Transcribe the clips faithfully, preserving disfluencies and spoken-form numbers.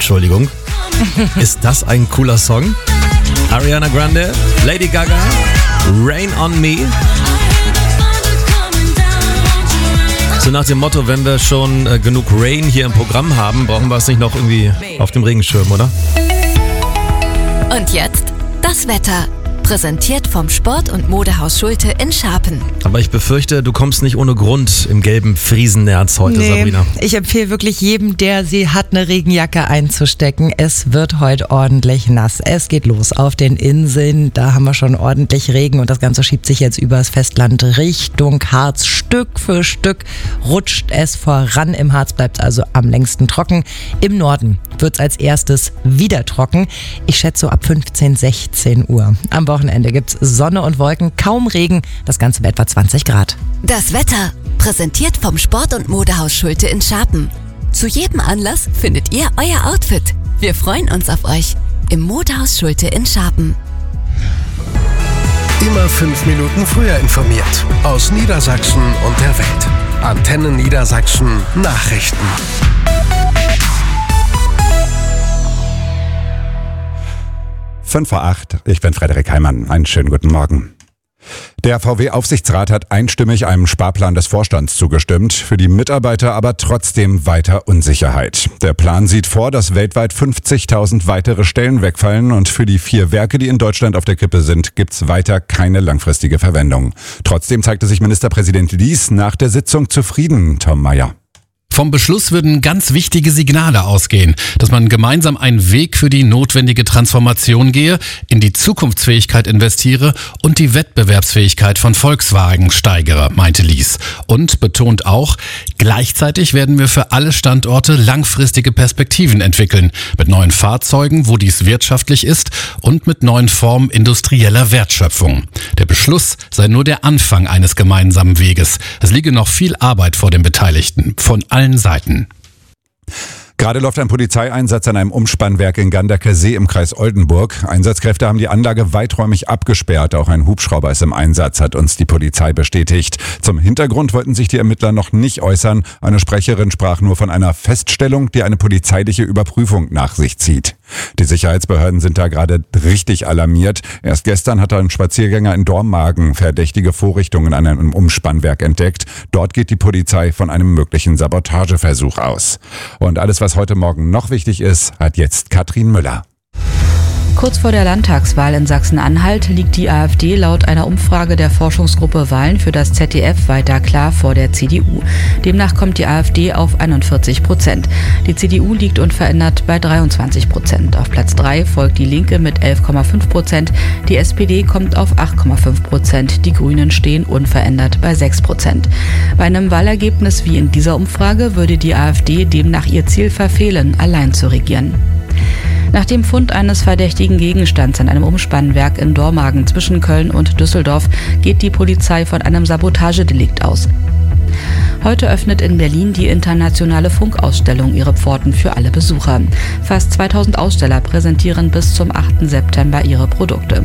Entschuldigung. Ist das ein cooler Song? Ariana Grande, Lady Gaga, Rain on Me. So nach dem Motto, wenn wir schon äh, genug Rain hier im Programm haben, brauchen wir es nicht noch irgendwie auf dem Regenschirm, oder? Und jetzt das Wetter. Präsentiert vom Sport- und Modehaus Schulte in Scharpen. Aber ich befürchte, du kommst nicht ohne Grund im gelben Friesennerz heute, nee, Sabrina. Ich empfehle wirklich jedem, der sie hat, eine Regenjacke einzustecken. Es wird heute ordentlich nass. Es geht los auf den Inseln. Da haben wir schon ordentlich Regen und das Ganze schiebt sich jetzt übers Festland Richtung Harz. Stück für Stück rutscht es voran. Im Harz bleibt es also am längsten trocken. Im Norden wird es als erstes wieder trocken. Ich schätze so ab fünfzehn, sechzehn Uhr. Am Wochenende gibt es Sonne und Wolken, kaum Regen, das Ganze bei etwa zwanzig Grad. Das Wetter, präsentiert vom Sport- und Modehaus Schulte in Scharpen. Zu jedem Anlass findet ihr euer Outfit. Wir freuen uns auf euch im Modehaus Schulte in Scharpen. Immer fünf Minuten früher informiert. Aus Niedersachsen und der Welt. Antenne Niedersachsen Nachrichten. fünf vor acht, ich bin Frederik Heimann. Einen schönen guten Morgen. Der V W-Aufsichtsrat hat einstimmig einem Sparplan des Vorstands zugestimmt, für die Mitarbeiter aber trotzdem weiter Unsicherheit. Der Plan sieht vor, dass weltweit fünfzigtausend weitere Stellen wegfallen und für die vier Werke, die in Deutschland auf der Kippe sind, gibt's weiter keine langfristige Verwendung. Trotzdem zeigte sich Ministerpräsident Lies nach der Sitzung zufrieden, Tom Mayer. Vom Beschluss würden ganz wichtige Signale ausgehen, dass man gemeinsam einen Weg für die notwendige Transformation gehe, in die Zukunftsfähigkeit investiere und die Wettbewerbsfähigkeit von Volkswagen steigere, meinte Lies. Und betont auch, gleichzeitig werden wir für alle Standorte langfristige Perspektiven entwickeln, mit neuen Fahrzeugen, wo dies wirtschaftlich ist, und mit neuen Formen industrieller Wertschöpfung. Der Beschluss sei nur der Anfang eines gemeinsamen Weges. Es liege noch viel Arbeit vor den Beteiligten, von allen Seiten. Gerade läuft ein Polizeieinsatz an einem Umspannwerk in Ganderker See im Kreis Oldenburg. Einsatzkräfte haben die Anlage weiträumig abgesperrt. Auch ein Hubschrauber ist im Einsatz, hat uns die Polizei bestätigt. Zum Hintergrund wollten sich die Ermittler noch nicht äußern. Eine Sprecherin sprach nur von einer Feststellung, die eine polizeiliche Überprüfung nach sich zieht. Die Sicherheitsbehörden sind da gerade richtig alarmiert. Erst gestern hat ein Spaziergänger in Dormagen verdächtige Vorrichtungen an einem Umspannwerk entdeckt. Dort geht die Polizei von einem möglichen Sabotageversuch aus. Und alles, was heute Morgen noch wichtig ist, hat jetzt Katrin Müller. Kurz vor der Landtagswahl in Sachsen-Anhalt liegt die AfD laut einer Umfrage der Forschungsgruppe Wahlen für das Z D F weiter klar vor der C D U. Demnach kommt die AfD auf einundvierzig Prozent. Die C D U liegt unverändert bei dreiundzwanzig Prozent. Auf Platz drei folgt die Linke mit elf Komma fünf Prozent. Die S P D kommt auf acht Komma fünf Prozent. Die Grünen stehen unverändert bei sechs Prozent. Bei einem Wahlergebnis wie in dieser Umfrage würde die AfD demnach ihr Ziel verfehlen, allein zu regieren. Nach dem Fund eines verdächtigen Gegenstands an einem Umspannwerk in Dormagen zwischen Köln und Düsseldorf geht die Polizei von einem Sabotagedelikt aus. Heute öffnet in Berlin die internationale Funkausstellung ihre Pforten für alle Besucher. Fast zweitausend Aussteller präsentieren bis zum achten September ihre Produkte.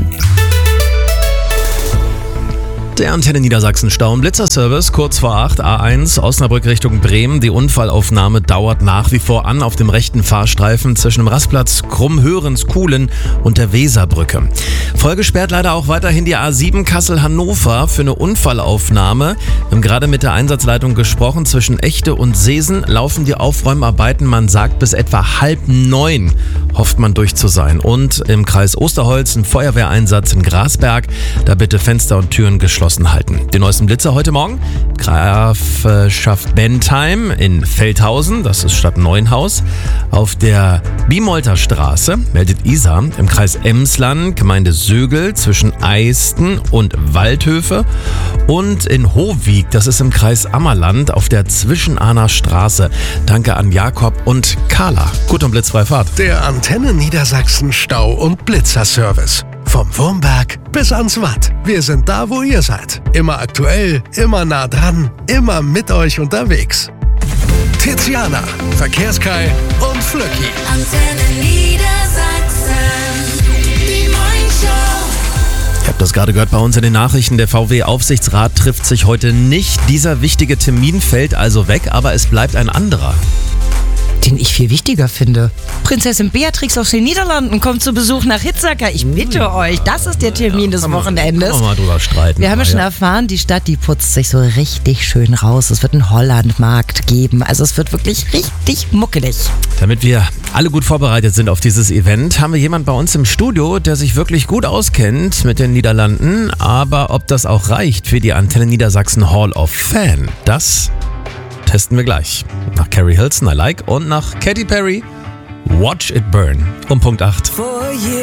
Der Antenne Niedersachsen Stau- und Blitzerservice, kurz vor acht, A eins, Osnabrück Richtung Bremen. Die Unfallaufnahme dauert nach wie vor an auf dem rechten Fahrstreifen zwischen dem Rastplatz Krummhörens-Kuhlen und der Weserbrücke. Voll gesperrt leider auch weiterhin die A sieben Kassel-Hannover für eine Unfallaufnahme. Wir haben gerade mit der Einsatzleitung gesprochen. Zwischen Echte und Seesen laufen die Aufräumarbeiten. Man sagt, bis etwa halb neun hofft man durch zu sein. Und im Kreis Osterholz ein Feuerwehreinsatz in Grasberg. Da bitte Fenster und Türen geschlossen halten. Den neuesten Blitzer heute Morgen. Grafschaft Bentheim in Feldhausen, das ist Stadt Neuenhaus. Auf der Biemolter Straße meldet Isa im Kreis Emsland, Gemeinde Sögel zwischen Eisten und Waldhöfe. Und in Hohwig, das ist im Kreis Ammerland auf der Zwischenahner Straße. Danke an Jakob und Carla. Gut und blitzfreie Fahrt. Der Antenne Niedersachsen Stau- und Blitzerservice. Vom Wurmberg bis ans Watt. Wir sind da, wo ihr seid. Immer aktuell, immer nah dran, immer mit euch unterwegs. Tiziana, Verkehrskai und Flöcki. Antenne Niedersachsen, die Morningshow. Ihr habt das gerade gehört bei uns in den Nachrichten. Der V W-Aufsichtsrat trifft sich heute nicht. Dieser wichtige Termin fällt also weg, aber es bleibt ein anderer. Die den ich viel wichtiger finde. Prinzessin Beatrix aus den Niederlanden kommt zu Besuch nach Hitzacker. Ich bitte euch, das ist der Termin des Wochenendes. Können wir mal drüber streiten. Wir haben ja schon erfahren, die Stadt, die putzt sich so richtig schön raus. Es wird einen Hollandmarkt geben. Also es wird wirklich richtig muckelig. Damit wir alle gut vorbereitet sind auf dieses Event, haben wir jemanden bei uns im Studio, der sich wirklich gut auskennt mit den Niederlanden. Aber ob das auch reicht für die Antenne Niedersachsen Hall of Fame, das testen wir gleich. Nach Carrie Hilson, I Like, und nach Katy Perry, Watch It Burn. Um Punkt acht.